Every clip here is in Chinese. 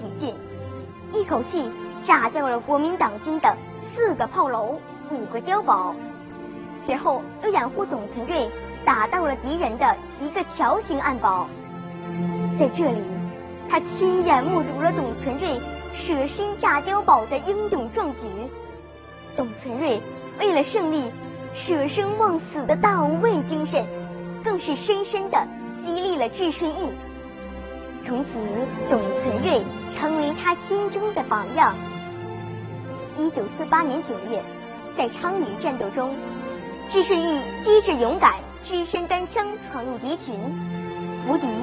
进，一口气炸掉了国民党军的4个炮楼、5个碉堡，随后又掩护董存瑞打到了敌人的一个桥形暗堡。在这里，他亲眼目睹了董存瑞舍身炸碉堡的英勇壮举。董存瑞为了胜利舍生忘死的大无畏精神，更是深深地激励了智顺义。从此，董存瑞成为他心中的榜样。1948年9月，在昌黎战斗中，智顺义机智勇敢，只身单枪闯入敌群，俘敌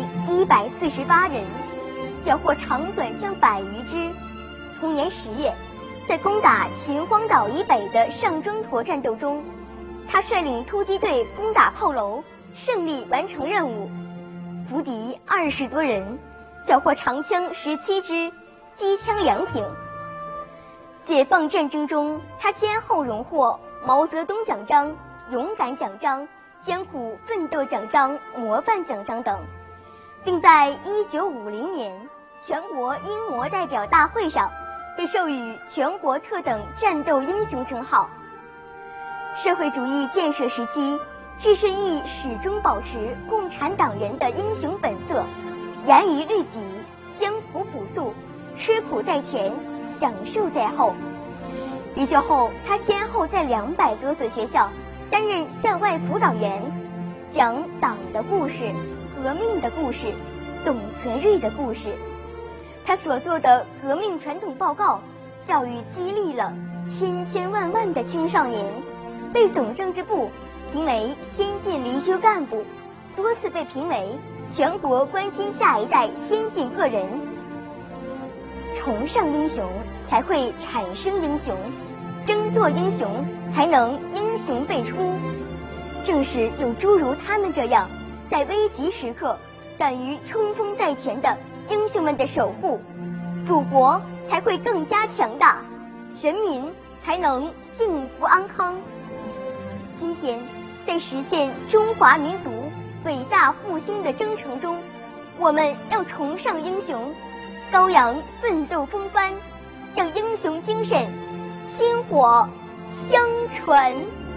148人，缴获长短枪100余支。同年10月，在攻打秦皇岛以北的上庄坨战斗中，他率领突击队攻打炮楼，胜利完成任务，俘敌20多人，缴获长枪17支，机枪2挺。解放战争中，他先后荣获毛泽东奖章、勇敢奖章、艰苦奋斗奖章、模范奖章等，并在1950年全国英模代表大会上被授予全国特等战斗英雄称号。社会主义建设时期，智顺义始终保持共产党人的英雄本色，严于律己，艰苦朴素，吃苦在前，享受在后。离休后，他先后在200多所学校担任校外辅导员，讲党的故事、革命的故事、董存瑞的故事。他所做的革命传统报告，教育激励了千千万万的青少年，被总政治部评为先进离休干部，多次被评为全国关心下一代先进个人。崇尚英雄，才会产生英雄；争做英雄，才能英雄辈出。正是有诸如他们这样在危急时刻敢于冲锋在前的英雄们的守护，祖国才会更加强大，人民才能幸福安康。今天，在实现中华民族伟大复兴的征程中，我们要崇尚英雄，高扬奋斗风帆，让英雄精神薪火相传。